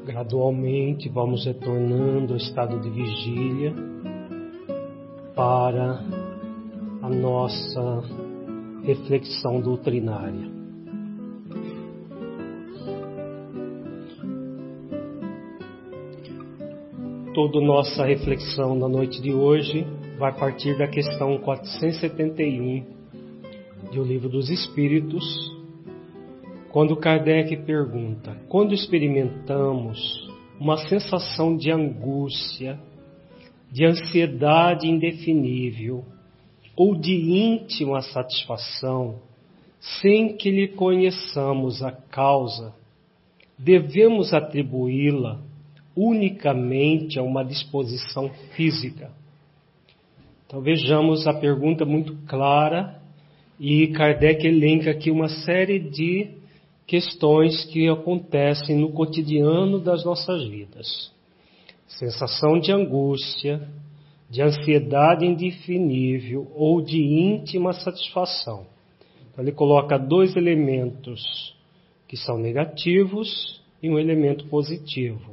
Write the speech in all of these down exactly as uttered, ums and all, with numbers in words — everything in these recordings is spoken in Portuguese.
Gradualmente vamos retornando ao estado de vigília para a nossa reflexão doutrinária. Toda nossa reflexão na noite de hoje vai partir da questão quatrocentos e setenta e um do Livro dos Espíritos, quando Kardec pergunta: quando experimentamos uma sensação de angústia, de ansiedade indefinível ou de íntima satisfação, sem que lhe conheçamos a causa, devemos atribuí-la unicamente a uma disposição física? Então vejamos a pergunta muito clara, e Kardec elenca aqui uma série de questões que acontecem no cotidiano das nossas vidas. Sensação de angústia, de ansiedade indefinível ou de íntima satisfação. Então ele coloca dois elementos que são negativos e um elemento positivo,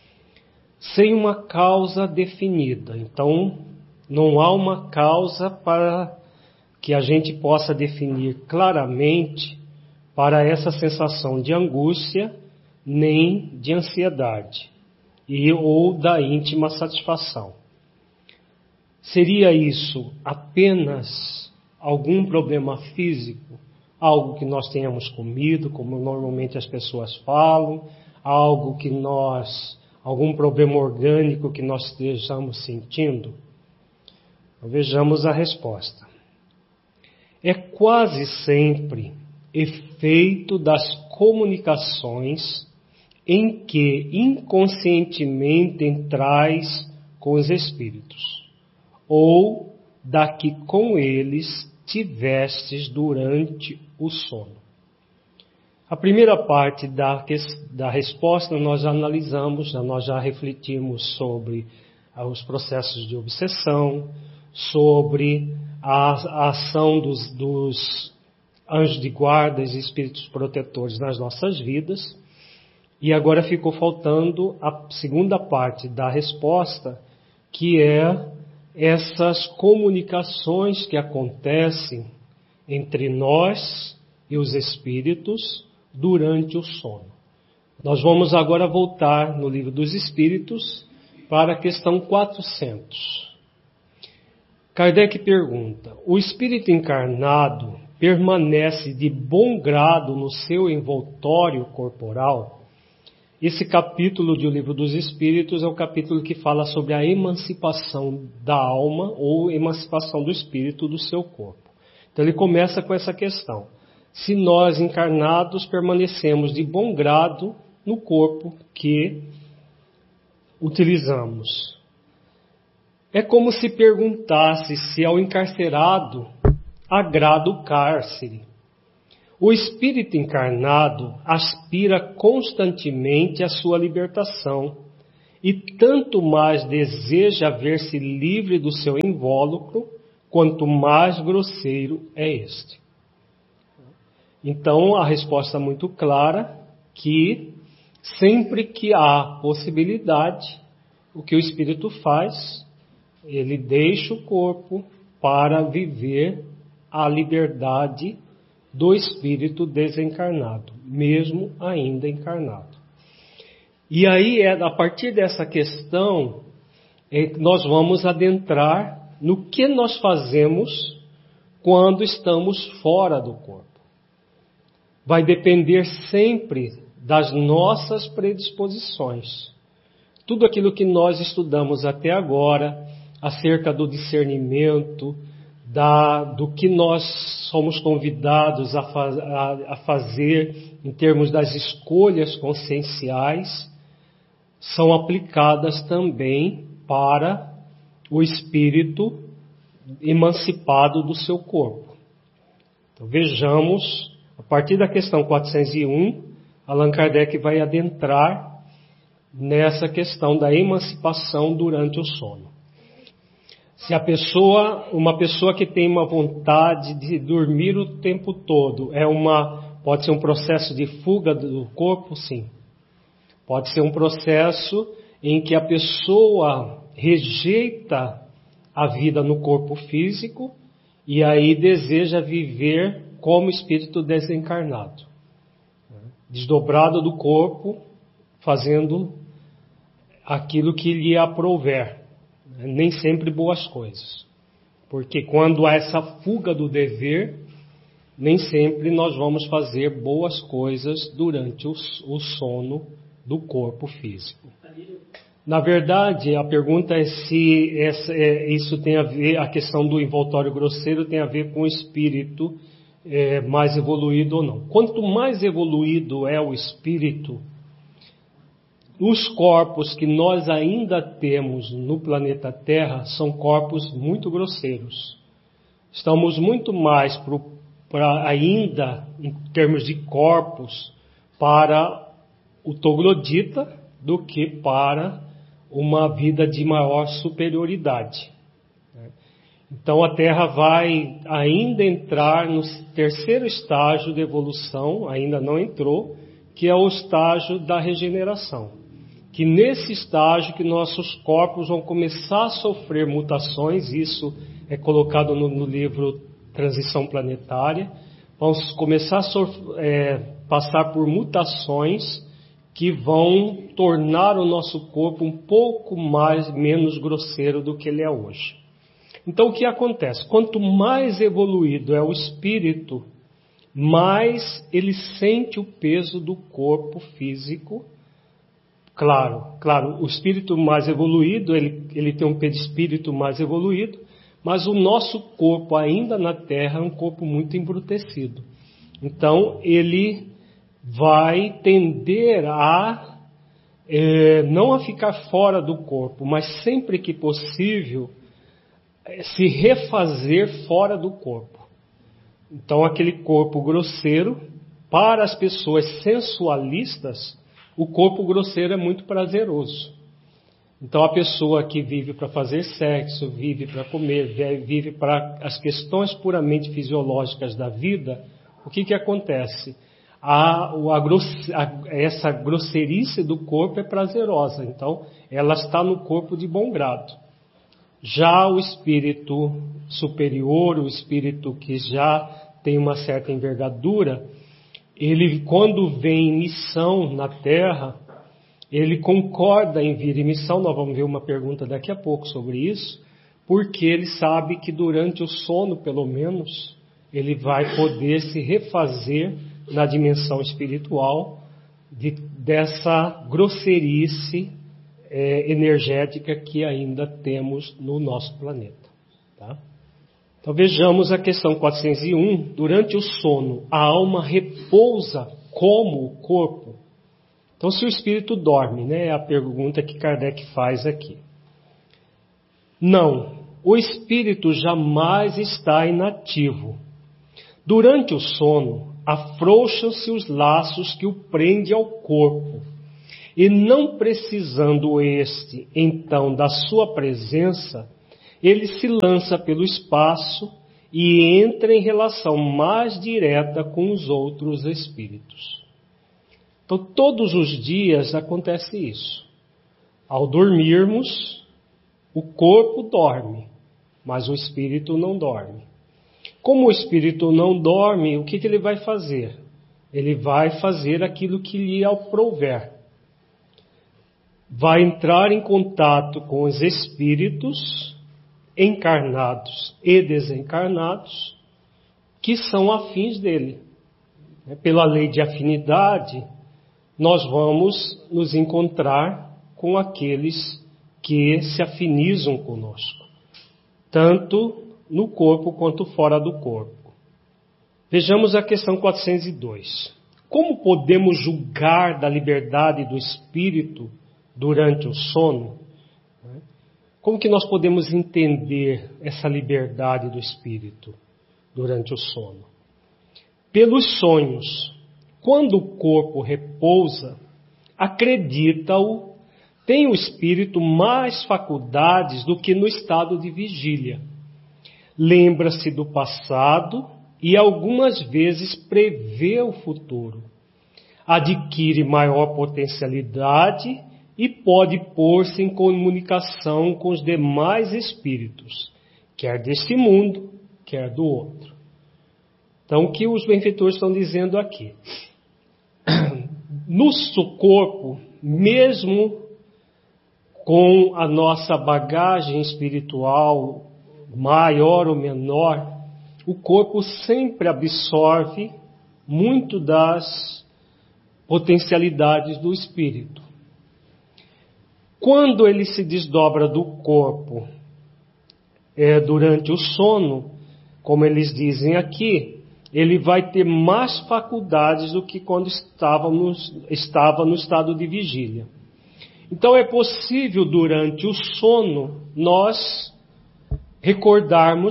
sem uma causa definida. Então, não há uma causa para que a gente possa definir claramente para essa sensação de angústia, nem de ansiedade, e ou da íntima satisfação. Seria isso apenas algum problema físico? Algo que nós tenhamos comido, como normalmente as pessoas falam, algo que nós... algum problema orgânico que nós estejamos sentindo? Então, vejamos a resposta. É quase sempre efeito das comunicações em que inconscientemente entrais com os espíritos, ou da que com eles tivestes durante o sono. A primeira parte da, da resposta nós já analisamos, nós já refletimos sobre os processos de obsessão, sobre a, a ação dos, dos anjos de guarda e espíritos protetores nas nossas vidas. E agora ficou faltando a segunda parte da resposta, que é essas comunicações que acontecem entre nós e os espíritos durante o sono. Nós vamos agora voltar no Livro dos Espíritos para a questão quatrocentos. Kardec pergunta: o espírito encarnado permanece de bom grado no seu envoltório corporal? Esse capítulo do Livro dos Espíritos é o capítulo que fala sobre a emancipação da alma ou emancipação do espírito do seu corpo. Então ele começa com essa questão: se nós encarnados permanecemos de bom grado no corpo que utilizamos. É como se perguntasse se ao encarcerado agrada o cárcere. O espírito encarnado aspira constantemente à sua libertação e tanto mais deseja ver-se livre do seu invólucro, quanto mais grosseiro é este. Então, a resposta é muito clara, que sempre que há possibilidade, o que o espírito faz, ele deixa o corpo para viver a liberdade do espírito desencarnado, mesmo ainda encarnado. E aí, a partir dessa questão, nós vamos adentrar no que nós fazemos quando estamos fora do corpo. Vai depender sempre das nossas predisposições. Tudo aquilo que nós estudamos até agora, acerca do discernimento, da, do que nós somos convidados a, faz, a, a fazer em termos das escolhas conscienciais, são aplicadas também para o espírito emancipado do seu corpo. Então vejamos, a partir da questão quatrocentos e um, Allan Kardec vai adentrar nessa questão da emancipação durante o sono. Se a pessoa, uma pessoa que tem uma vontade de dormir o tempo todo, é uma, pode ser um processo de fuga do corpo, sim. Pode ser um processo em que a pessoa rejeita a vida no corpo físico e aí deseja viver como espírito desencarnado, desdobrado do corpo, fazendo aquilo que lhe aprouver, nem sempre boas coisas. Porque quando há essa fuga do dever, nem sempre nós vamos fazer boas coisas durante o, o sono do corpo físico. Na verdade, a pergunta é se essa, é, isso tem a ver, a questão do envoltório grosseiro tem a ver com o espírito é, mais evoluído ou não. Quanto mais evoluído é o espírito, os corpos que nós ainda temos no planeta Terra são corpos muito grosseiros. Estamos muito mais para ainda, em termos de corpos, para o troglodita do que para uma vida de maior superioridade. Então a Terra vai ainda entrar no terceiro estágio de evolução, ainda não entrou, que é o estágio da regeneração. Que nesse estágio que nossos corpos vão começar a sofrer mutações, isso é colocado no, no livro Transição Planetária, vamos começar a sofrer, é, passar por mutações que vão tornar o nosso corpo um pouco mais, menos grosseiro do que ele é hoje. Então o que acontece? Quanto mais evoluído é o espírito, mais ele sente o peso do corpo físico. Claro, claro, o espírito mais evoluído, ele, ele tem um perispírito mais evoluído, mas o nosso corpo ainda na Terra é um corpo muito embrutecido. Então ele vai tender a, é, não a ficar fora do corpo, mas sempre que possível, é, se refazer fora do corpo. Então aquele corpo grosseiro, para as pessoas sensualistas, o corpo grosseiro é muito prazeroso. Então a pessoa que vive para fazer sexo, vive para comer, vive para as questões puramente fisiológicas da vida, o que que acontece? A, a, grosse, a, essa grosseirice do corpo é prazerosa, então ela está no corpo de bom grado. Já o espírito superior, o espírito que já tem uma certa envergadura, ele quando vem em missão na Terra, ele concorda em vir em missão, nós vamos ver uma pergunta daqui a pouco sobre isso, porque ele sabe que durante o sono, pelo menos, ele vai poder se refazer na dimensão espiritual de, dessa grosseirice é, energética que ainda temos no nosso planeta. Tá? Então vejamos a questão quatrocentos e um. Durante o sono, a alma repousa como o corpo? Então se o espírito dorme, né, é a pergunta que Kardec faz aqui. Não, o espírito jamais está inativo. Durante o sono, afrouxam-se os laços que o prendem ao corpo, e não precisando este, então, da sua presença, ele se lança pelo espaço e entra em relação mais direta com os outros espíritos. Então, todos os dias acontece isso. Ao dormirmos, o corpo dorme, mas o espírito não dorme. Como o espírito não dorme, o que, que ele vai fazer? Ele vai fazer aquilo que lhe aprouver. Vai entrar em contato com os espíritos encarnados e desencarnados que são afins dele. Pela lei de afinidade, nós vamos nos encontrar com aqueles que se afinizam conosco, tanto no corpo quanto fora do corpo. Vejamos a questão quatrocentos e dois. Como podemos julgar da liberdade do espírito durante o sono? Como que nós podemos entender essa liberdade do espírito durante o sono? Pelos sonhos. Quando o corpo repousa, acredita-o, tem o espírito mais faculdades do que no estado de vigília. Lembra-se do passado e algumas vezes prevê o futuro. adquire maior potencialidade e pode pôr-se em comunicação com os demais espíritos, quer deste mundo, quer do outro. Então, o que os benfeitores estão dizendo aqui? Nosso corpo, mesmo com a nossa bagagem espiritual, maior ou menor, o corpo sempre absorve muito das potencialidades do espírito. Quando ele se desdobra do corpo é, durante o sono, como eles dizem aqui, ele vai ter mais faculdades do que quando estávamos, estava no estado de vigília. Então é possível durante o sono nós recordarmos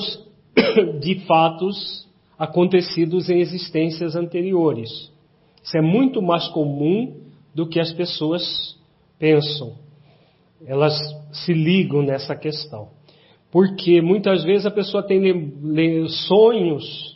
de fatos acontecidos em existências anteriores. Isso é muito mais comum do que as pessoas pensam. Elas se ligam nessa questão. Porque muitas vezes a pessoa tem sonhos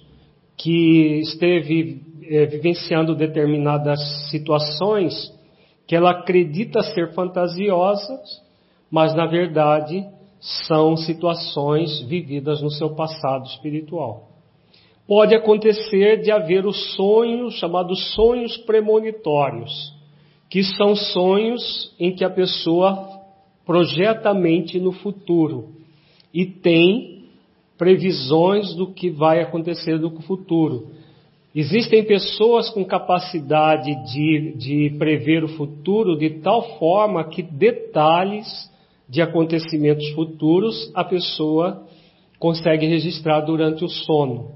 que esteve é, vivenciando determinadas situações que ela acredita ser fantasiosas, mas na verdade são situações vividas no seu passado espiritual. Pode acontecer de haver os sonhos, chamados sonhos premonitórios, que são sonhos em que a pessoa projeta a mente no futuro e tem previsões do que vai acontecer no futuro. Existem pessoas com capacidade de, de prever o futuro de tal forma que detalhes de acontecimentos futuros a pessoa consegue registrar durante o sono.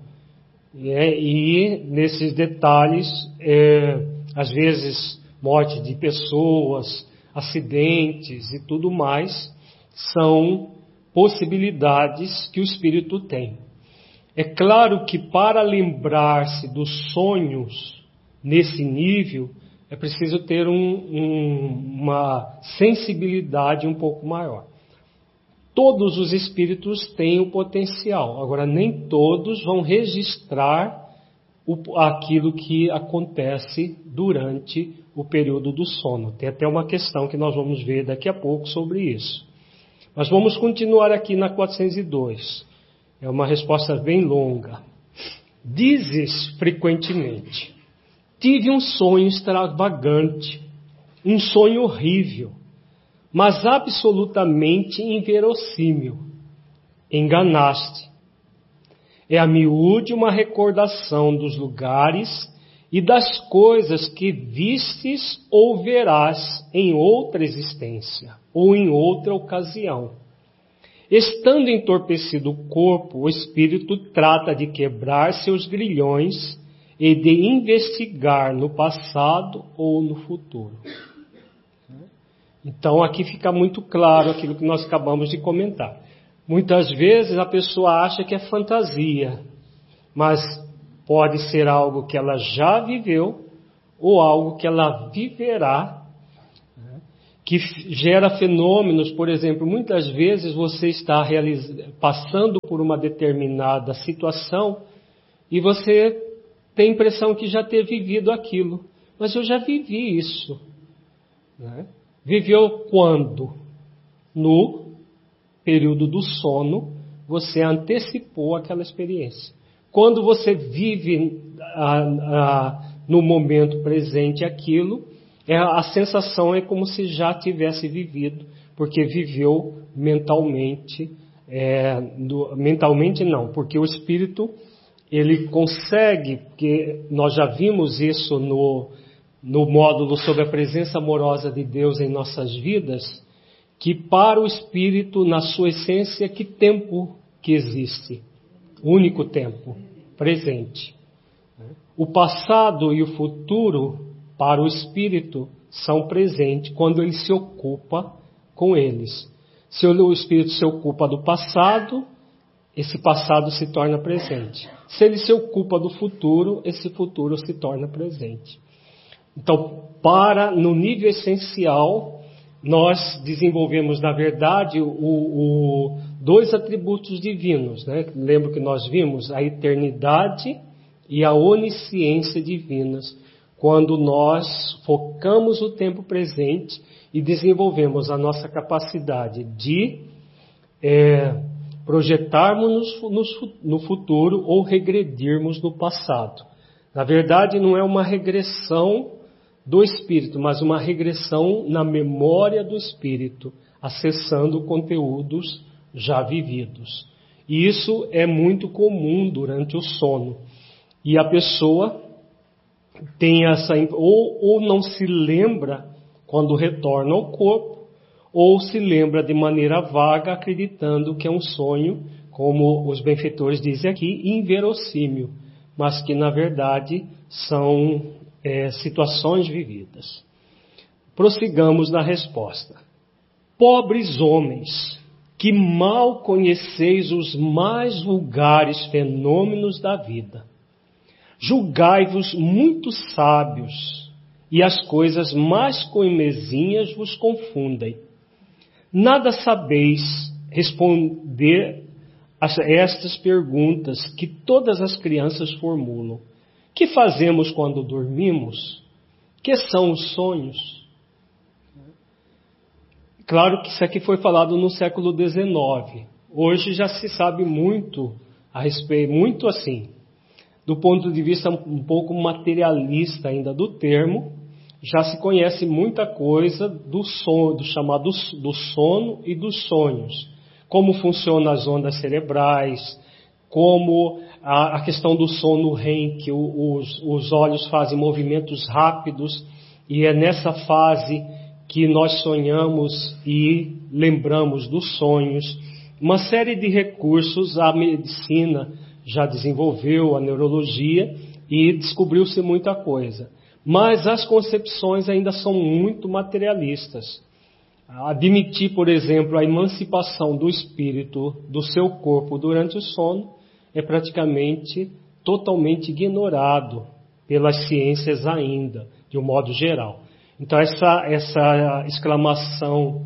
É, e nesses detalhes, é, às vezes, morte de pessoas, acidentes e tudo mais, são possibilidades que o espírito tem. É claro que para lembrar-se dos sonhos nesse nível, é preciso ter um, um, uma sensibilidade um pouco maior. Todos os espíritos têm o potencial, agora nem todos vão registrar o, aquilo que acontece durante o período do sono. Tem até uma questão que nós vamos ver daqui a pouco sobre isso. Mas vamos continuar aqui na quatrocentos e dois. É uma resposta bem longa. Dizes frequentemente: tive um sonho extravagante, um sonho horrível, mas absolutamente inverossímil. Enganaste. É a miúde uma recordação dos lugares e das coisas que vistes ou verás em outra existência ou em outra ocasião. Estando entorpecido o corpo, o espírito trata de quebrar seus grilhões e de investigar no passado ou no futuro. Então aqui fica muito claro aquilo que nós acabamos de comentar. Muitas vezes a pessoa acha que é fantasia, mas pode ser algo que ela já viveu ou algo que ela viverá, que gera fenômenos. Por exemplo, muitas vezes você está realiz... passando por uma determinada situação e você tem a impressão que já ter vivido aquilo. Mas eu já vivi isso. Né? Viveu quando? No período do sono, você antecipou aquela experiência. Quando você vive a, a, no momento presente aquilo, é, a sensação é como se já tivesse vivido, porque viveu mentalmente, é, do, mentalmente não, porque o espírito, ele consegue, porque nós já vimos isso no, no módulo sobre a presença amorosa de Deus em nossas vidas, que para o espírito, na sua essência, que tempo que existe? Único tempo, presente. O passado e o futuro, para o espírito, são presentes quando ele se ocupa com eles. Se o espírito se ocupa do passado, esse passado se torna presente. Se ele se ocupa do futuro, esse futuro se torna presente. Então, para, no nível essencial, nós desenvolvemos, na verdade, o, o, dois atributos divinos. Né? Lembro que nós vimos a eternidade e a onisciência divinas, quando nós focamos o tempo presente e desenvolvemos a nossa capacidade de é, projetarmos no futuro ou regredirmos no passado. Na verdade, não é uma regressão do espírito, mas uma regressão na memória do espírito, acessando conteúdos já vividos. E isso é muito comum durante o sono. E a pessoa tem essa, ou, ou não se lembra quando retorna ao corpo, ou se lembra de maneira vaga, acreditando que é um sonho, como os benfeitores dizem aqui, inverossímil, mas que na verdade são é, situações vividas. Prossigamos na resposta. Pobres homens, que mal conheceis os mais vulgares fenômenos da vida, julgai-vos muito sábios, e as coisas mais coimezinhas vos confundem. Nada sabeis responder a estas perguntas que todas as crianças formulam. Que fazemos quando dormimos? Que são os sonhos? Claro que isso aqui foi falado no século dezenove. Hoje já se sabe muito a respeito, muito assim, do ponto de vista um pouco materialista ainda do termo, já se conhece muita coisa do sono, do chamado do sono e dos sonhos. Como funcionam as ondas cerebrais, como a, a questão do sono REM, que o, os, os olhos fazem movimentos rápidos, e é nessa fase que nós sonhamos e lembramos dos sonhos. Uma série de recursos a medicina já desenvolveu, a neurologia, e descobriu-se muita coisa. Mas as concepções ainda são muito materialistas. Admitir, por exemplo, a emancipação do espírito do seu corpo durante o sono é praticamente totalmente ignorado pelas ciências ainda, de um modo geral. Então essa, essa exclamação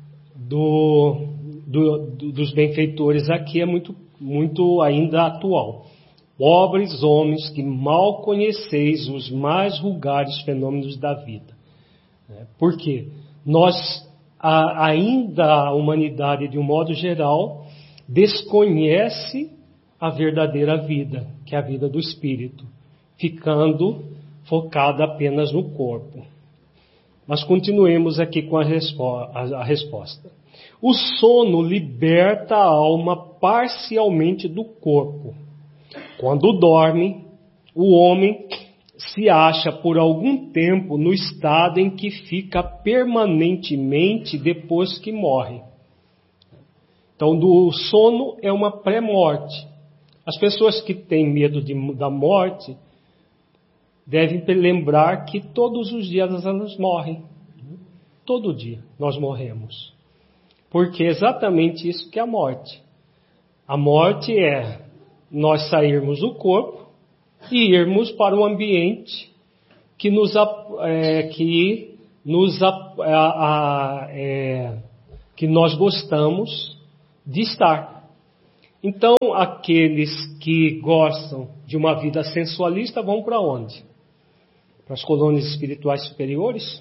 do, do, do, dos benfeitores aqui é muito, muito ainda atual. Pobres homens que mal conheceis os mais vulgares fenômenos da vida. Por quê? Nós, a, ainda a humanidade, de um modo geral, desconhece a verdadeira vida, que é a vida do espírito, ficando focada apenas no corpo. Mas continuemos aqui com a, respo- a, a resposta. O sono liberta a alma parcialmente do corpo. Quando dorme, o homem se acha por algum tempo no estado em que fica permanentemente depois que morre. Então, o sono é uma pré-morte. As pessoas que têm medo de, da morte devem lembrar que todos os dias elas morrem. Todo dia nós morremos. Porque é exatamente isso que é a morte. A morte é nós sairmos do corpo e irmos para um ambiente que nos, é, que nos a, a, é, que nós gostamos de estar. Então, aqueles que gostam de uma vida sensualista vão para onde? Para as colônias espirituais superiores?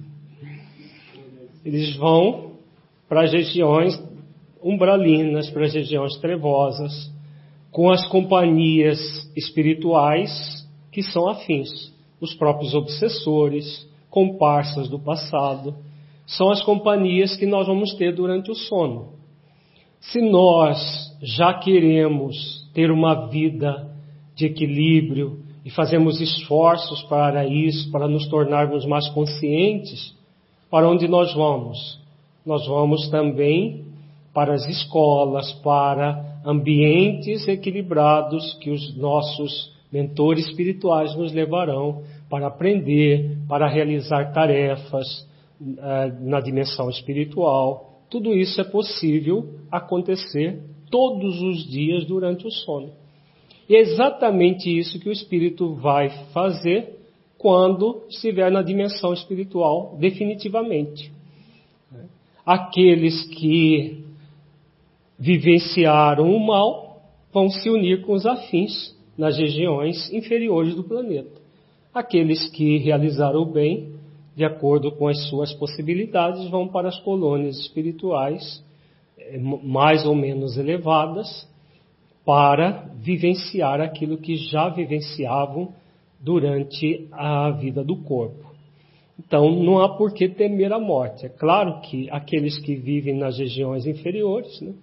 Eles vão para as regiões umbralinas, para as regiões trevosas, com as companhias espirituais que são afins. Os próprios obsessores, comparsas do passado, são as companhias que nós vamos ter durante o sono. Se nós já queremos ter uma vida de equilíbrio e fazemos esforços para isso, para nos tornarmos mais conscientes, para onde nós vamos? Nós vamos também para as escolas, para ambientes equilibrados que os nossos mentores espirituais nos levarão para aprender, para realizar tarefas uh, na dimensão espiritual. Tudo isso é possível acontecer todos os dias durante o sono. E é exatamente isso que o espírito vai fazer quando estiver na dimensão espiritual definitivamente. Aqueles que vivenciaram o mal vão se unir com os afins nas regiões inferiores do planeta. Aqueles que realizaram o bem, de acordo com as suas possibilidades, vão para as colônias espirituais mais ou menos elevadas para vivenciar aquilo que já vivenciavam durante a vida do corpo. Então, não há por que temer a morte. É claro que aqueles que vivem nas regiões inferiores, né,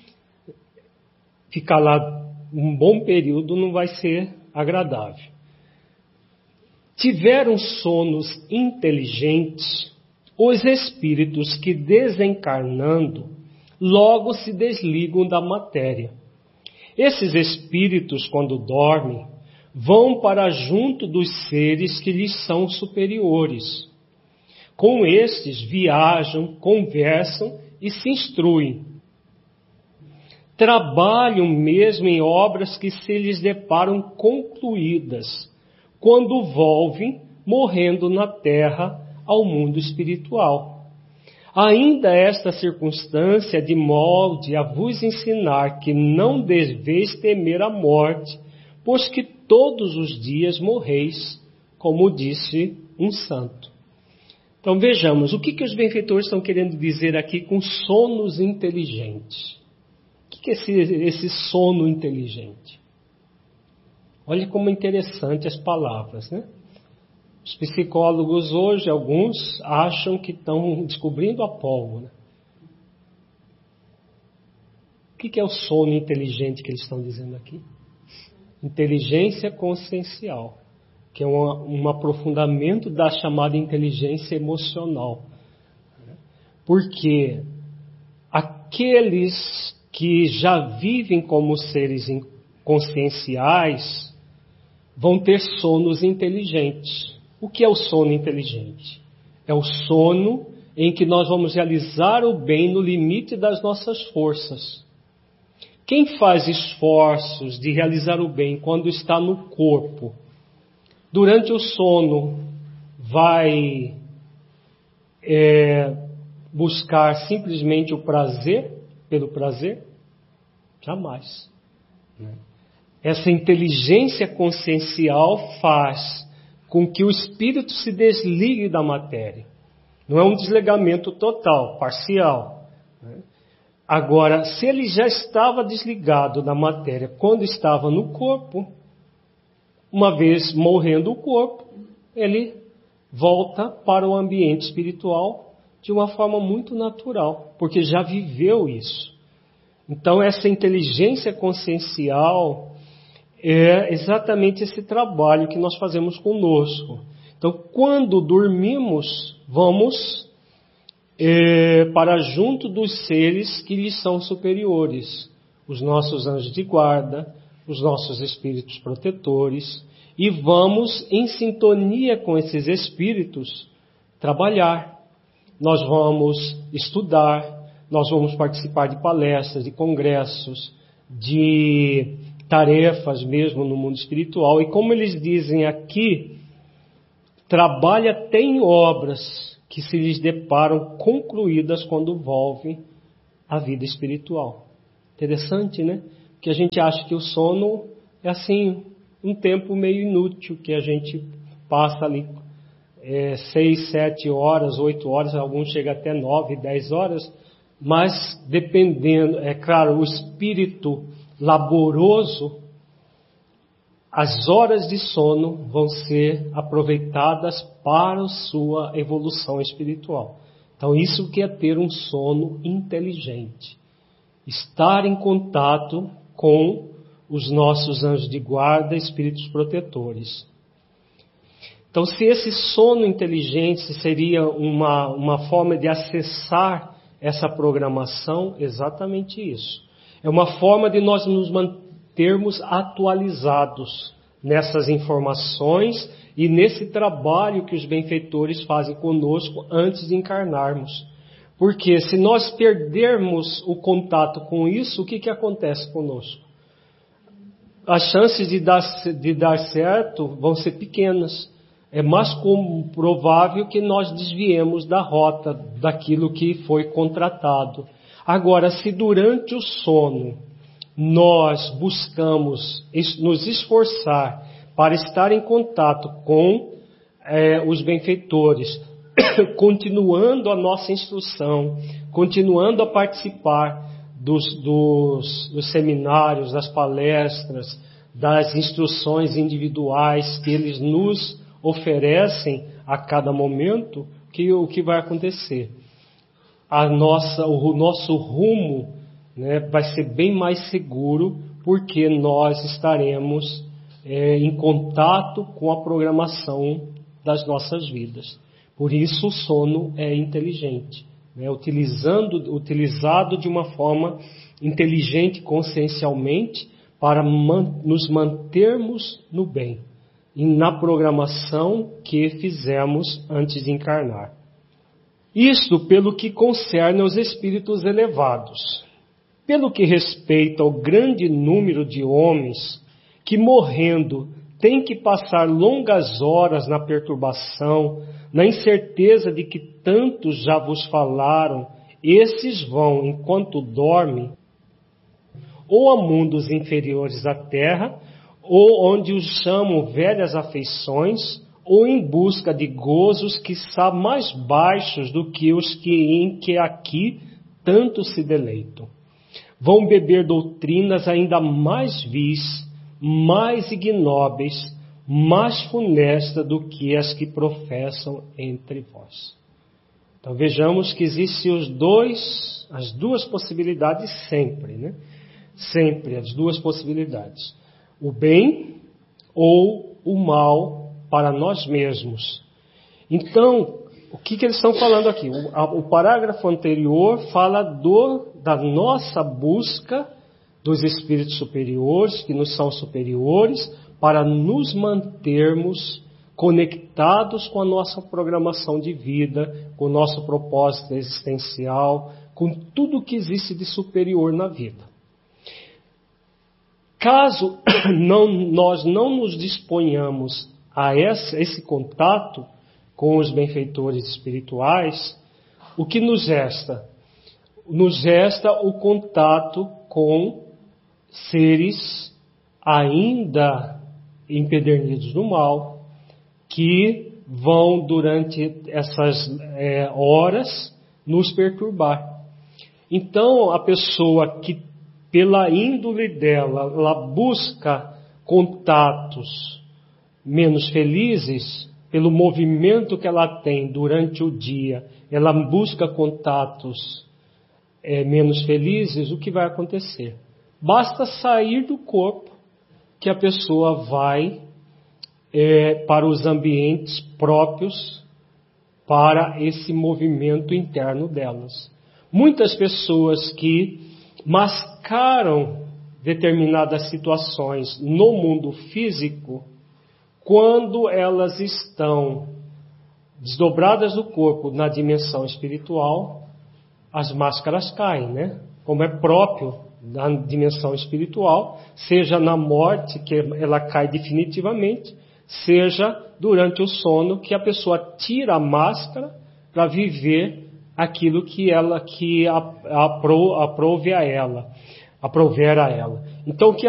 ficar lá um bom período não vai ser agradável. Tiveram sonos inteligentes os espíritos que, desencarnando, logo se desligam da matéria. Esses espíritos, quando dormem, vão para junto dos seres que lhes são superiores. Com estes viajam, conversam e se instruem. Trabalham mesmo em obras que se lhes deparam concluídas, quando volvem, morrendo na terra, ao mundo espiritual. Ainda esta circunstância de molde a vos ensinar que não deveis temer a morte, pois que todos os dias morreis, como disse um santo. Então vejamos, o que, que os benfeitores estão querendo dizer aqui com sonos inteligentes? O que, que é esse, esse sono inteligente? Olha como é interessante as palavras, né? Os psicólogos hoje, alguns, acham que estão descobrindo a pólvora. O que, que é o sono inteligente que eles estão dizendo aqui? Inteligência consciencial, que é um, um aprofundamento da chamada inteligência emocional. Porque aqueles que já vivem como seres conscienciais vão ter sonos inteligentes. O que é o sono inteligente? É o sono em que nós vamos realizar o bem no limite das nossas forças. Quem faz esforços de realizar o bem quando está no corpo, durante o sono vai é, buscar simplesmente o prazer, pelo prazer? Jamais. Essa inteligência consciencial faz com que o espírito se desligue da matéria. Não é um desligamento total, parcial. Agora, se ele já estava desligado da matéria quando estava no corpo, uma vez morrendo o corpo, ele volta para o ambiente espiritual de uma forma muito natural, porque já viveu isso. Então, essa inteligência consciencial é exatamente esse trabalho que nós fazemos conosco. Então, quando dormimos, vamos é, para junto dos seres que lhes são superiores, os nossos anjos de guarda, os nossos espíritos protetores, e vamos, em sintonia com esses espíritos, trabalhar. Nós vamos estudar, nós vamos participar de palestras, de congressos, de tarefas mesmo no mundo espiritual. E como eles dizem aqui, trabalha até em obras que se lhes deparam concluídas quando volvem à vida espiritual. Interessante, né? Porque a gente acha que o sono é assim, um tempo meio inútil, que a gente passa ali é, seis, sete horas, oito horas, alguns chegam até nove, dez horas, mas dependendo, é claro, o espírito laboroso, as horas de sono vão ser aproveitadas para a sua evolução espiritual. Então, isso que é ter um sono inteligente. Estar em contato com os nossos anjos de guarda, espíritos protetores. Então, se esse sono inteligente seria uma, uma forma de acessar essa programação, exatamente isso. É uma forma de nós nos mantermos atualizados nessas informações e nesse trabalho que os benfeitores fazem conosco antes de encarnarmos. Porque se nós perdermos o contato com isso, o que, que acontece conosco? As chances de dar, de dar certo vão ser pequenas. É mais como provável que nós desviemos da rota daquilo que foi contratado. Agora, se durante o sono nós buscamos nos esforçar para estar em contato com é, os benfeitores, continuando a nossa instrução, continuando a participar dos, dos, dos seminários, das palestras, das instruções individuais que eles nos oferecem a cada momento, que o que vai acontecer? A nossa, o nosso rumo, né, vai ser bem mais seguro, porque nós estaremos é, em contato com a programação das nossas vidas. Por isso o sono é inteligente, né, utilizando, utilizado de uma forma inteligente, consciencialmente, para man, nos mantermos no bem e na programação que fizemos antes de encarnar. Isto pelo que concerne aos espíritos elevados. Pelo que respeita ao grande número de homens que, morrendo, têm que passar longas horas na perturbação, na incerteza de que tantos já vos falaram, esses vão, enquanto dormem, ou a mundos inferiores à terra, ou onde os chamam velhas afeições, ou em busca de gozos que são mais baixos do que os que em que aqui tanto se deleitam. Vão beber doutrinas ainda mais vis, mais ignóbeis, mais funestas do que as que professam entre vós. Então vejamos que existem os dois, as duas possibilidades sempre, né? Sempre as duas possibilidades. O bem ou o mal para nós mesmos. Então, o que, que eles estão falando aqui? O, a, o parágrafo anterior fala do, da nossa busca dos espíritos superiores, que nos são superiores, para nos mantermos conectados com a nossa programação de vida, com o nosso propósito existencial, com tudo que existe de superior na vida. Caso não, nós não nos disponhamos a esse, esse contato com os benfeitores espirituais, o que nos resta? Nos resta o contato com seres ainda empedernidos no mal, que vão durante essas é, horas nos perturbar. Então, a pessoa que, pela índole dela, ela busca contatos menos felizes, pelo movimento que ela tem durante o dia, ela busca contatos é, menos felizes, o que vai acontecer? Basta sair do corpo que a pessoa vai é, para os ambientes próprios para esse movimento interno delas. Muitas pessoas que mascaram determinadas situações no mundo físico, quando elas estão desdobradas do corpo na dimensão espiritual, as máscaras caem, né? Como é próprio da dimensão espiritual, seja na morte, que ela cai definitivamente, seja durante o sono, que a pessoa tira a máscara para viver aquilo que ela que aprove a ela, aprover a ela. Então, o que